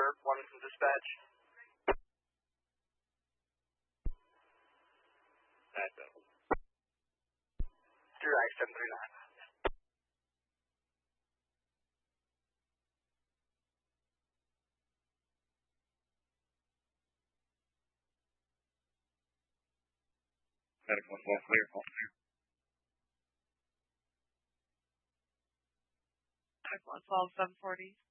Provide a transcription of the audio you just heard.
alert, 1 from dispatch. That's it. 739. Medical 1 clear, all clear. Medical 12, 740.